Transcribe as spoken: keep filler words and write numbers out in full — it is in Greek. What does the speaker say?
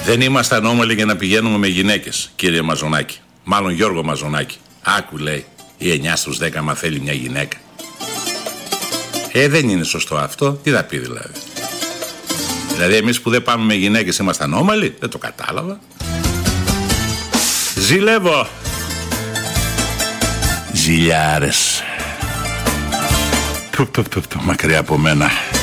Δεν είμαστε ανώμαλοι για να πηγαίνουμε με γυναίκες, κύριε Μαζονάκη. Μάλλον Γιώργο Μαζονάκη. Άκου, λέει, η εννιά στους δέκα μα θέλει μια γυναίκα. Ε, δεν είναι σωστό αυτό. Τι θα πει δηλαδή? Δηλαδή εμείς που δεν πάμε με γυναίκες είμαστε ανώμαλοι? Δεν το κατάλαβα. Ζηλεύω. Ζηλιάρες. Μακριά από μένα.